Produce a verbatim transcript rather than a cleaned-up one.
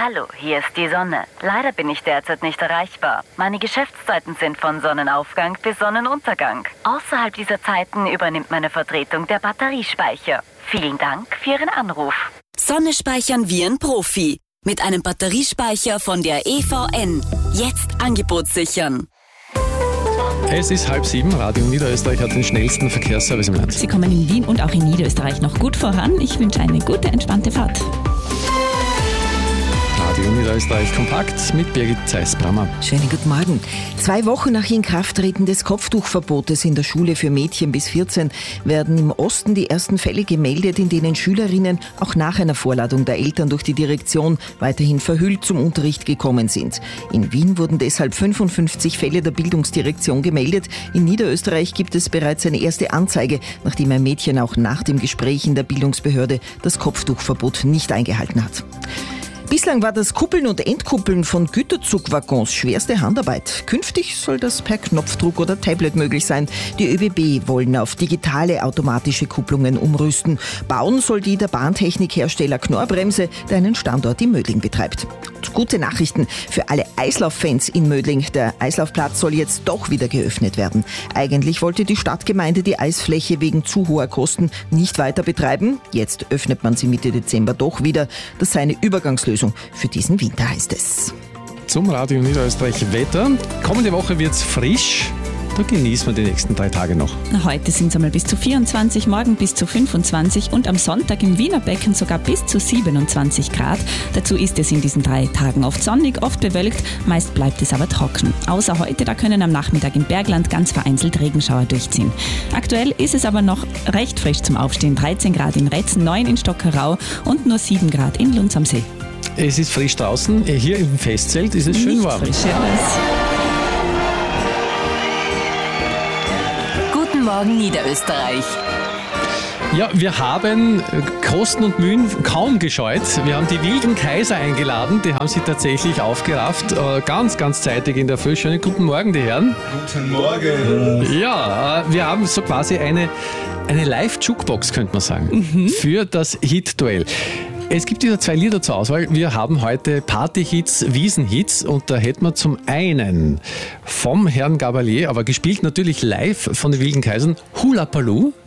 Hallo, hier ist die Sonne. Leider bin ich derzeit nicht erreichbar. Meine Geschäftszeiten sind von Sonnenaufgang bis Sonnenuntergang. Außerhalb dieser Zeiten übernimmt meine Vertretung der Batteriespeicher. Vielen Dank für Ihren Anruf. Sonne speichern wie ein Profi. Mit einem Batteriespeicher von der E V N. Jetzt Angebot sichern. Es ist halb sieben. Radio Niederösterreich hat den schnellsten Verkehrsservice im Land. Sie kommen in Wien und auch in Niederösterreich noch gut voran. Ich wünsche eine gute, entspannte Fahrt. Radio Niederösterreich kompakt mit Birgit Zeiss-Brammer. Schönen guten Morgen. Zwei Wochen nach Inkrafttreten des Kopftuchverbotes in der Schule für Mädchen bis vierzehn werden im Osten die ersten Fälle gemeldet, in denen Schülerinnen auch nach einer Vorladung der Eltern durch die Direktion weiterhin verhüllt zum Unterricht gekommen sind. In Wien wurden deshalb fünfundfünfzig Fälle der Bildungsdirektion gemeldet. In Niederösterreich gibt es bereits eine erste Anzeige, nachdem ein Mädchen auch nach dem Gespräch in der Bildungsbehörde das Kopftuchverbot nicht eingehalten hat. Bislang war das Kuppeln und Entkuppeln von Güterzugwaggons schwerste Handarbeit. Künftig soll das per Knopfdruck oder Tablet möglich sein. Die ÖBB wollen auf digitale automatische Kupplungen umrüsten. Bauen soll die der Bahntechnikhersteller Knorr-Bremse, der einen Standort in Mödling betreibt. Und gute Nachrichten für alle Eislauffans in Mödling. Der Eislaufplatz soll jetzt doch wieder geöffnet werden. Eigentlich wollte die Stadtgemeinde die Eisfläche wegen zu hoher Kosten nicht weiter betreiben. Jetzt öffnet man sie Mitte Dezember doch wieder. Das sei eine Übergangslösung für diesen Winter, heißt es. Zum Radio Niederösterreich Wetter. Kommende Woche wird's frisch. Da genießen wir die nächsten drei Tage noch. Heute sind es einmal bis zu vierundzwanzig, morgen bis zu fünfundzwanzig und am Sonntag im Wiener Becken sogar bis zu siebenundzwanzig Grad. Dazu ist es in diesen drei Tagen oft sonnig, oft bewölkt, meist bleibt es aber trocken. Außer heute, da können am Nachmittag im Bergland ganz vereinzelt Regenschauer durchziehen. Aktuell ist es aber noch recht frisch zum Aufstehen. dreizehn Grad in Retzen, neun in Stockerau und nur sieben Grad in Lunds am See. Es ist frisch draußen. Hier im Festzelt ist es schön Nicht warm. frisch, ja, das Guten Morgen Niederösterreich. Ja, wir haben Kosten und Mühen kaum gescheut. Wir haben die wilden Kaiser eingeladen, die haben sie tatsächlich aufgerafft. Äh, ganz, ganz zeitig in der Früh. Schönen guten Morgen, die Herren. Guten Morgen. Ja, äh, wir haben so quasi eine, eine Live-Jukebox, könnte man sagen, mhm. für das Hit-Duell. Es gibt wieder zwei Lieder zur Auswahl. Wir haben heute Party-Hits, Wiesen-Hits und da hätten wir zum einen vom Herrn Gabalier, aber gespielt natürlich live von den Wilden Kaisern, Hula Paloo.